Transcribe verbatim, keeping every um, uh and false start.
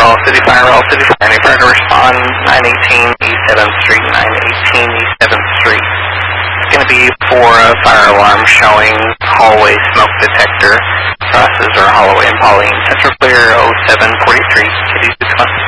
All City Fire, All City Fire. Any fire to respond, nine eighteen East seventh Street, nine eighteen East seventh Street. It's going to be for a fire alarm showing hallway smoke detector. Process or hallway and Pauline. Central clear oh seven forty-three.